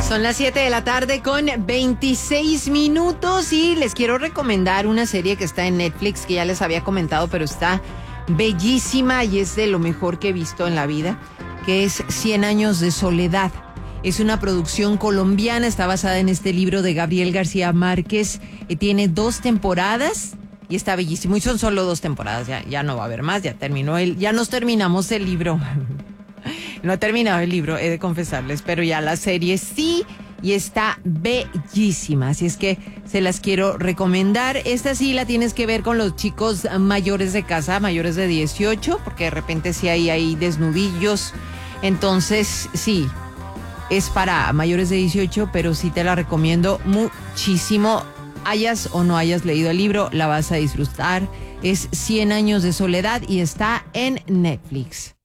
Son las 7 de la tarde con 26 minutos y les quiero recomendar una serie que está en Netflix, que ya les había comentado, pero está bellísima y es de lo mejor que he visto en la vida, que es 100 años de soledad. Es una producción colombiana, está basada en este libro de Gabriel García Márquez, tiene 2 temporadas y está bellísimo. Y son solo 2 temporadas, ya no va a haber más, ya nos terminamos el libro. No he terminado el libro, he de confesarles, pero ya la serie sí, y está bellísima, así es que se las quiero recomendar. Esta sí la tienes que ver con los chicos mayores de casa, mayores de 18, porque de repente sí hay desnudillos, entonces sí, es para mayores de 18, pero sí te la recomiendo muchísimo. Hayas o no hayas leído el libro, la vas a disfrutar. Es 100 años de soledad y está en Netflix.